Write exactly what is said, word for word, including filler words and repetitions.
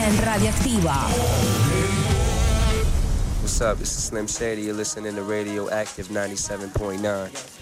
en Radioactiva. What's up? This is Slim Shady. You're listening to Radio Active ninety-seven point nine.